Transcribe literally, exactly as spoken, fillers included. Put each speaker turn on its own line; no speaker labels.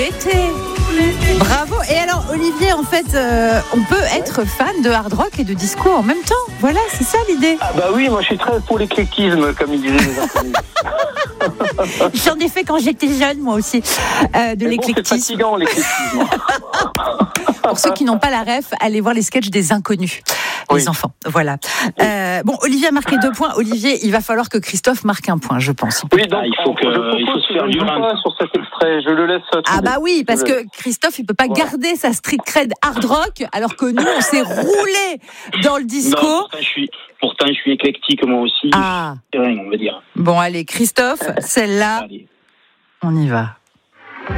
l'été. Bravo. Et alors, Olivier, en fait, euh, on peut être fan de hard rock et de disco en même temps. Voilà, c'est ça l'idée.
Ah bah oui, moi je suis très pour l'éclectisme, comme ils disaient les inconnus.
J'en ai fait quand j'étais jeune, moi aussi, euh, de
Mais
l'éclectisme.
bon, c'est fatigant, l'éclectisme.
Pour ceux qui n'ont pas la ref, allez voir les sketchs des inconnus, les
Oui.
enfants. Voilà. Euh, bon, Olivier a marqué deux points. Olivier, il va falloir que Christophe marque un point, je pense.
Oui, donc
Ah, il faut que-
je propose
il faut se
que
faire
je ne joue
violence.
pas sur cet extrait, je le laisse.
Ah
trouver.
bah oui, parce
Je le laisse.
que Christophe, il peut pas
Voilà.
garder sa street cred hard rock, alors que nous, on s'est roulé dans le disco.
Non, pourtant, je suis, pourtant, je suis éclectique, moi aussi.
Ah,
C'est rien, on va dire.
bon, allez, Christophe, celle-là,
Allez.
on y va.